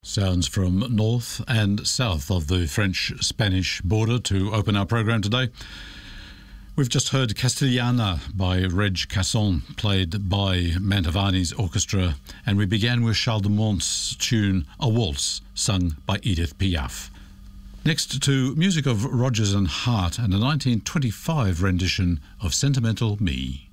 Sounds from north and south of the French-Spanish border to open our programme today. We've just heard Castellana by Reg Casson, played by Mantovani's orchestra, and we began with Charles de Mont's tune A Waltz, sung by Edith Piaf. Next to music of Rodgers and Hart and a 1925 rendition of Sentimental Me.